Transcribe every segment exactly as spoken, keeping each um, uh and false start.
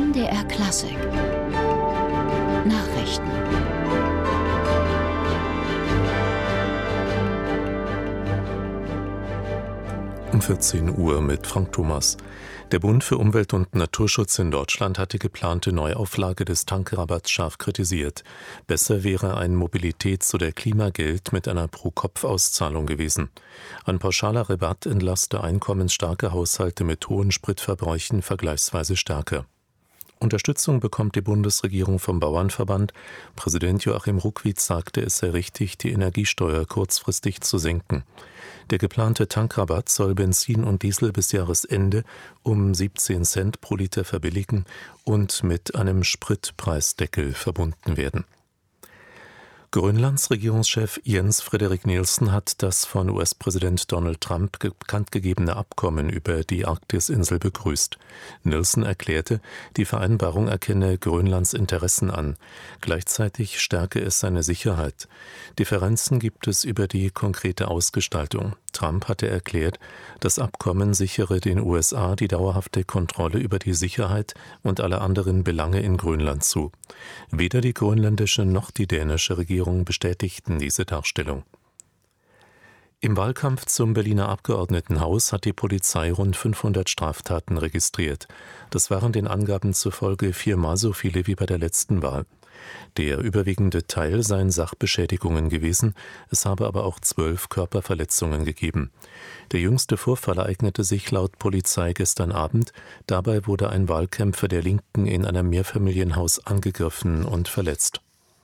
M D R Klassik Nachrichten. Um vierzehn Uhr mit Frank Thomas. Der Bund für Umwelt und Naturschutz in Deutschland hat die geplante Neuauflage des Tankrabatts scharf kritisiert. Besser wäre ein Mobilitäts- oder Klimageld mit einer Pro-Kopf-Auszahlung gewesen. Ein pauschaler Rabatt entlaste einkommensstarke Haushalte mit hohen Spritverbräuchen vergleichsweise stärker. Unterstützung bekommt die Bundesregierung vom Bauernverband. Präsident Joachim Ruckwied sagte, es sei richtig, die Energiesteuer kurzfristig zu senken. Der geplante Tankrabatt soll Benzin und Diesel bis Jahresende um siebzehn Cent pro Liter verbilligen und mit einem Spritpreisdeckel verbunden werden. Grönlands Regierungschef Jens Frederik Nielsen hat das von U S-Präsident Donald Trump bekanntgegebene Abkommen über die Arktisinsel begrüßt. Nielsen erklärte, die Vereinbarung erkenne Grönlands Interessen an. Gleichzeitig stärke es seine Sicherheit. Differenzen gibt es über die konkrete Ausgestaltung. Trump hatte erklärt, das Abkommen sichere den U S A die dauerhafte Kontrolle über die Sicherheit und alle anderen Belange in Grönland zu. Weder die grönländische noch die dänische Regierung bestätigten diese Darstellung. Im Wahlkampf zum Berliner Abgeordnetenhaus hat die Polizei rund fünfhundert Straftaten registriert. Das waren den Angaben zufolge viermal so viele wie bei der letzten Wahl. Der überwiegende Teil seien Sachbeschädigungen gewesen, es habe aber auch zwölf Körperverletzungen gegeben. Der jüngste Vorfall ereignete sich laut Polizei gestern Abend. Dabei wurde ein Wahlkämpfer der Linken in einem Mehrfamilienhaus angegriffen und verletzt.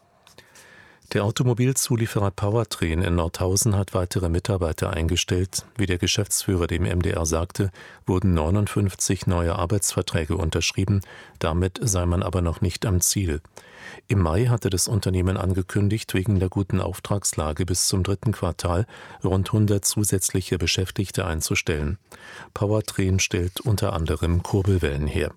Der Automobilzulieferer Powertrain in Nordhausen hat weitere Mitarbeiter eingestellt. Wie der Geschäftsführer dem M D R sagte, wurden neunundfünfzig neue Arbeitsverträge unterschrieben. Damit sei man aber noch nicht am Ziel. Im Mai hatte das Unternehmen angekündigt, wegen der guten Auftragslage bis zum dritten Quartal rund hundert zusätzliche Beschäftigte einzustellen. Powertrain stellt unter anderem Kurbelwellen her.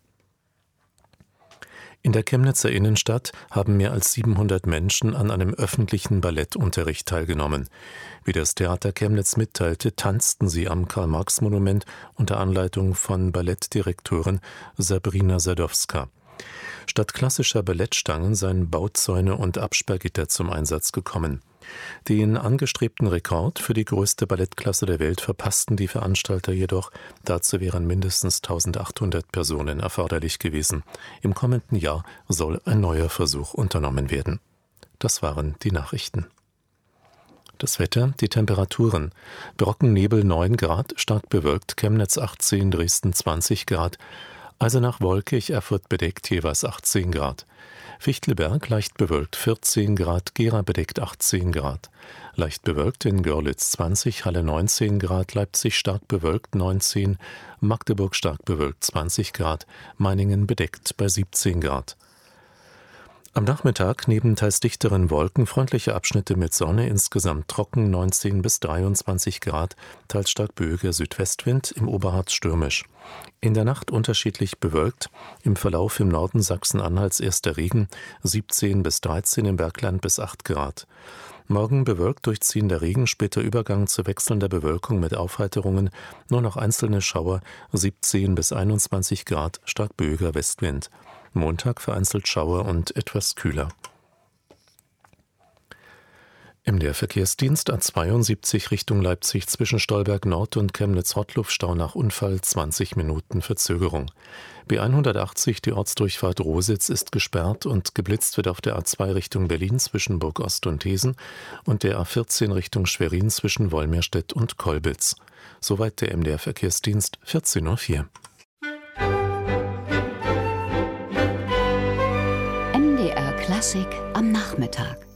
In der Chemnitzer Innenstadt haben mehr als siebenhundert Menschen an einem öffentlichen Ballettunterricht teilgenommen. Wie das Theater Chemnitz mitteilte, tanzten sie am Karl-Marx-Monument unter Anleitung von Ballettdirektorin Sabrina Sadowska. Statt klassischer Ballettstangen seien Bauzäune und Absperrgitter zum Einsatz gekommen. Den angestrebten Rekord für die größte Ballettklasse der Welt verpassten die Veranstalter jedoch. Dazu wären mindestens eintausendachthundert Personen erforderlich gewesen. Im kommenden Jahr soll ein neuer Versuch unternommen werden. Das waren die Nachrichten. Das Wetter, die Temperaturen. Brockennebel neun Grad, stark bewölkt, Chemnitz achtzehn, Dresden zwanzig Grad. Eisenach wolkig, Erfurt bedeckt, jeweils achtzehn Grad. Fichtelberg leicht bewölkt vierzehn Grad, Gera bedeckt achtzehn Grad. Leicht bewölkt in Görlitz zwanzig, Halle neunzehn Grad, Leipzig stark bewölkt neunzehn, Magdeburg stark bewölkt zwanzig Grad, Meiningen bedeckt bei siebzehn Grad. Am Nachmittag neben teils dichteren Wolken freundliche Abschnitte mit Sonne, insgesamt trocken neunzehn bis dreiundzwanzig Grad, teils stark böiger Südwestwind, im Oberharz stürmisch. In der Nacht unterschiedlich bewölkt, im Verlauf im Norden Sachsen-Anhalts erster Regen, siebzehn bis dreizehn, im Bergland bis acht Grad. Morgen bewölkt durchziehender Regen, später Übergang zu wechselnder Bewölkung mit Aufheiterungen, nur noch einzelne Schauer, siebzehn bis einundzwanzig Grad, stark böiger Westwind. Montag vereinzelt Schauer und etwas kühler. M D R Verkehrsdienst A zweiundsiebzig Richtung Leipzig zwischen Stolberg Nord und Chemnitz-Rottluff Stau nach Unfall, zwanzig Minuten Verzögerung. B hundertachtzig, die Ortsdurchfahrt Rositz, ist gesperrt und geblitzt wird auf der A zwei Richtung Berlin zwischen Burgost und Hesen und der A vierzehn Richtung Schwerin zwischen Wolmirstedt und Kolbitz. Soweit der M D R Verkehrsdienst, vierzehn Uhr vier. M D R Klassik am Nachmittag.